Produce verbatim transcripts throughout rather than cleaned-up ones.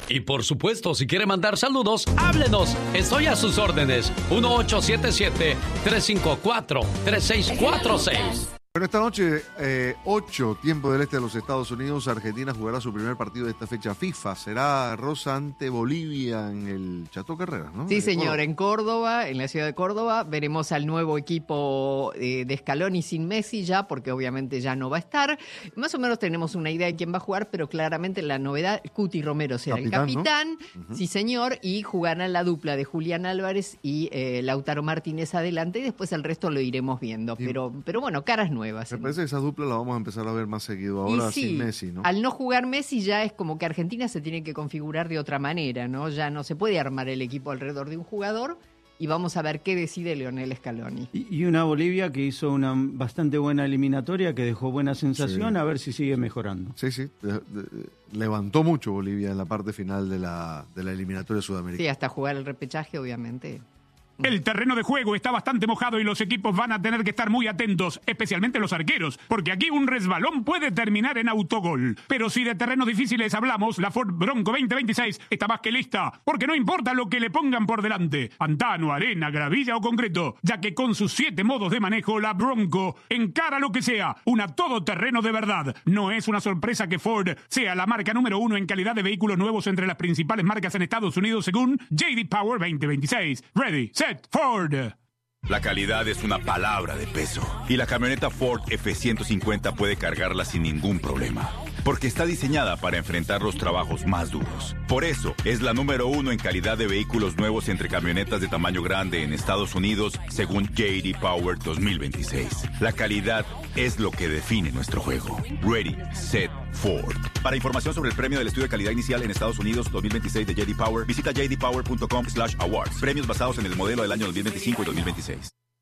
Y por supuesto, si quiere mandar saludos, háblenos. Estoy a sus órdenes. uno ocho siete siete, tres cinco cuatro, tres seis cuatro seis. Bueno, esta noche, eh, ocho, tiempo del este de los Estados Unidos, Argentina jugará su primer partido de esta fecha FIFA. Será Rosa ante Bolivia en el Chateau Carreras, ¿no? Sí, De señor, Córdoba. en Córdoba, en la ciudad de Córdoba, veremos al nuevo equipo eh, de Scaloni sin Messi ya, porque obviamente ya no va a estar. Más o menos tenemos una idea de quién va a jugar, pero claramente la novedad, Cuti Romero será Capitán, el capitán, ¿no? Uh-huh. sí señor, y jugará la dupla de Julián Álvarez y eh, Lautaro Martínez adelante, y después el resto lo iremos viendo. Sí. Pero, pero bueno, caras nuevas. Me parece que esa dupla la vamos a empezar a ver más seguido ahora sí, sin Messi, ¿no? Al no jugar Messi ya es como que Argentina se tiene que configurar de otra manera, ¿no? Ya no se puede armar el equipo alrededor de un jugador y vamos a ver qué decide Lionel Scaloni. Y, y una Bolivia que hizo una bastante buena eliminatoria, que dejó buena sensación, Sí. a ver si sigue mejorando. Sí, sí. De- de- levantó mucho Bolivia en la parte final de la, de la eliminatoria Sí, sudamericana. hasta jugar el repechaje, obviamente. El terreno de juego está bastante mojado y los equipos van a tener que estar muy atentos, especialmente los arqueros, porque aquí un resbalón puede terminar en autogol. Pero si de terrenos difíciles hablamos, la Ford Bronco veinte veintiséis está más que lista, porque no importa lo que le pongan por delante, pantano, arena, gravilla o concreto, ya que con sus siete modos de manejo, la Bronco encara lo que sea, una todoterreno de verdad. No es una sorpresa que Ford sea la marca número uno en calidad de vehículos nuevos entre las principales marcas en Estados Unidos según J D Power veinte veintiséis. Ready, set, Ford. La calidad es una palabra de peso y la camioneta Ford F ciento cincuenta puede cargarla sin ningún problema, porque está diseñada para enfrentar los trabajos más duros. Por eso, es la número uno en calidad de vehículos nuevos entre camionetas de tamaño grande en Estados Unidos, según J D Power dos mil veintiséis. La calidad es lo que define nuestro juego. Ready, set, Ford. Para información sobre el premio del estudio de calidad inicial en Estados Unidos dos mil veintiséis de J D Power, visita j d power punto com slash awards. Premios basados en el modelo del año dos mil veinticinco y dos mil veintiséis.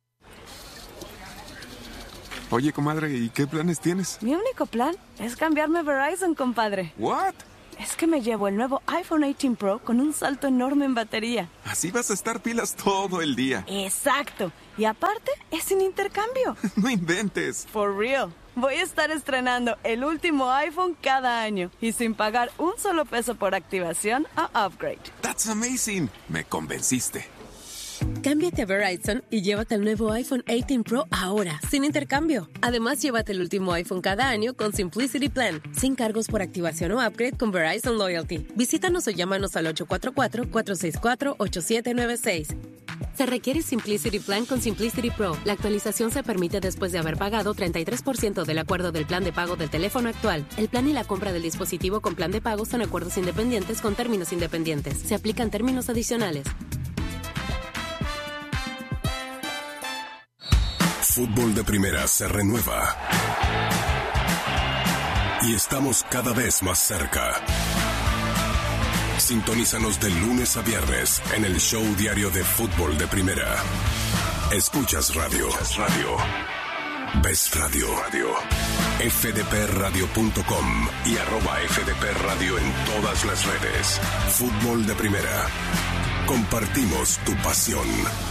Oye, comadre, ¿y qué planes tienes? Mi único plan es cambiarme a Verizon, compadre. ¿What? Es que me llevo el nuevo iPhone dieciocho Pro con un salto enorme en batería. Así vas a estar pilas todo el día. Exacto. Y aparte, es sin intercambio. No inventes. For real. Voy a estar estrenando el último iPhone cada año y sin pagar un solo peso por activación o upgrade. That's amazing. Me convenciste. Cámbiate a Verizon y llévate el nuevo iPhone dieciocho Pro ahora, sin intercambio. Además, llévate el último iPhone cada año con Simplicity Plan, sin cargos por activación o upgrade con Verizon Loyalty. Visítanos o llámanos al ocho cuatro cuatro, cuatro seis cuatro, ocho siete nueve seis. Se requiere Simplicity Plan con Simplicity Pro. La actualización se permite después de haber pagado treinta y tres por ciento del acuerdo del plan de pago del teléfono actual. El plan y la compra del dispositivo con plan de pago son acuerdos independientes con términos independientes. Se aplican términos adicionales. Fútbol de Primera se renueva. Y estamos cada vez más cerca. Sintonízanos de lunes a viernes en el show diario de Fútbol de Primera. Escuchas radio. Escuchas radio. Ves radio. Radio. f d p radio punto com y arroba F D P Radio en todas las redes. Fútbol de Primera. Compartimos tu pasión.